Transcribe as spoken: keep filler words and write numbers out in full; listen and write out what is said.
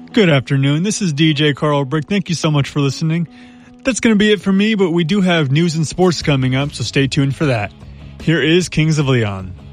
Good afternoon. This is D J Carl Brick. Thank you so much for listening. That's going to be it for me, but we do have news and sports coming up, so stay tuned for that. Here is Kings of Leon.